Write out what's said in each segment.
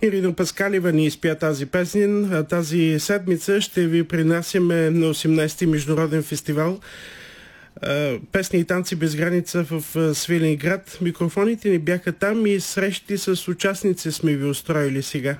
Ирина Паскалева ни изпя тази песен. Тази седмица ще ви принасяме на 18-ти международен фестивал Песни и танци без граница в Свиленград. Микрофоните ни бяха там и срещи с участници сме ви устроили сега.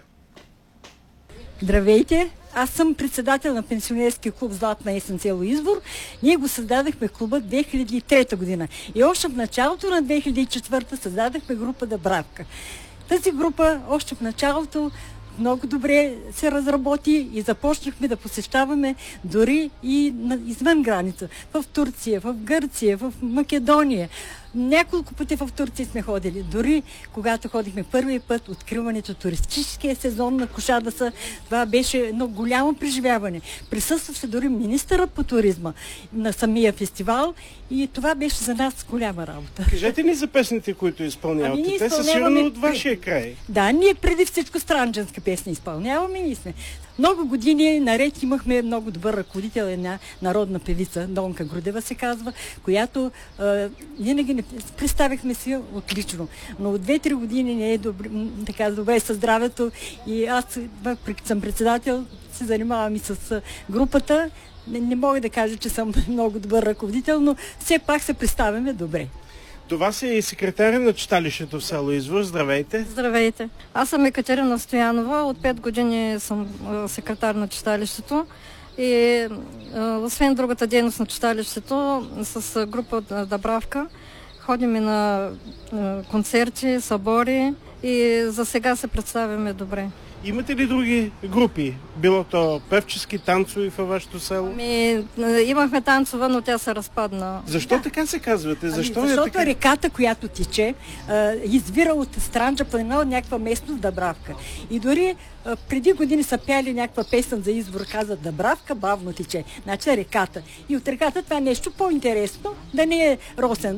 Здравейте! Аз съм председател на пенсионерския клуб Златна есен село Извор. Ние го създадахме клуба 2003 година. И още в началото на 2004 създадахме група Дъбравка. Тази група още в началото много добре се разработи и започнахме да посещаваме дори и извън граница. В Турция, в Гърция, в Македония. Няколко пъти в Турция сме ходили. Дори когато ходихме първи път, откриването туристическия сезон на Кушадаса, това беше едно голямо преживяване. Присъстваше дори министъра по туризма на самия фестивал и това беше за нас голяма работа. Кажете ни за песните, които изпълнявате. Те са сигурно от вашия край. Да, ние преди всичко странджански песни изпълняваме. Ние сме. Много години наред имахме много добър ръководител, една народна певица, Донка Грудева се казва, която винаги не представихме си отлично. Но от 2-3 години не е добре със здравето и аз, въпреки съм председател, се занимавам и с групата. Не мога да кажа, че съм много добър ръководител, но все пак се представяме добре. До вас е и секретаря на читалището в село Извор. Здравейте! Здравейте! Аз съм Екатерина Стоянова. От 5 години съм секретар на читалището. И освен другата дейност на читалището, с група Дъбравка ходим и на концерти, събори и за сега се представяме добре. Имате ли други групи? Било то певчески, танцови във вашето село? Имахме танцова, но тя се разпадна. Защо така се казвате? Защото така? Реката, която тече, извира от Странджа планина от някаква местност Дъбравка. И дори преди години са пяли някаква песен за Извор, каза Дъбравка бавно тече. Значи реката. И от реката това е нещо по-интересно, да не е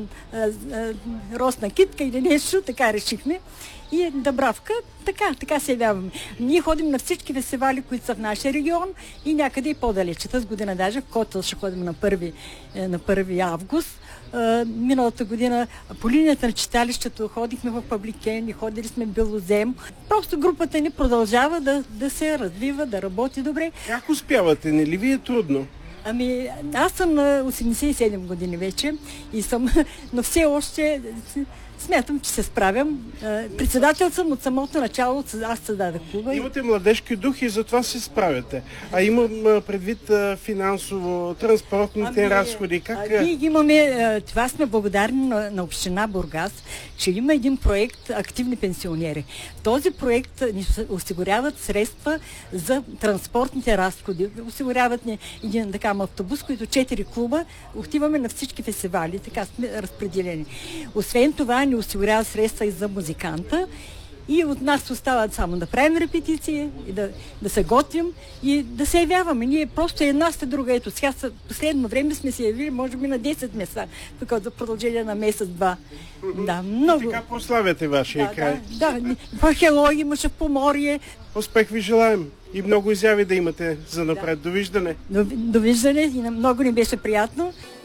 росна китка или нещо, така решихме. И Дъбравка, така се явяваме. Ние ходим на всички фестивали, които са в нашия регион и някъде и по-далече. Тази година даже в Котел ще ходим на 1 август. Миналата година по линията на читалището ходихме в Пабликен, ходили сме в Белозем. Просто групата ни продължава да се развива, да работи добре. Как успявате? Не ли ви е трудно? Аз съм на 87 години вече и но все още смятам, че се справям. Председател съм от самото начало, аз създадах клуба. Имате младежки дух и затова се справяте. А имам предвид финансово, транспортните разходи. Ние имаме, това сме благодарни на община Бургас, че има един проект Активни пенсионери. Този проект ни осигуряват средства за транспортните разходи. Осигуряват ни един автобус, който 4 клуба, отиваме на всички фестивали, така сме разпределени. Освен това, ни осигурява средства и за музиканта и от нас остават само да правим репетиции, и да се готвим и да се явяваме. Ние просто една след друга. Ето сега последно време сме се явили, може би на 10 места, тук за продължение на месец-два. Да, много. Така прославяте вашия край. Да, в Хелой имаше в Поморие. Успех ви желаем и много изяви да имате за напред. Довиждане. Довиждане и много ни беше приятно.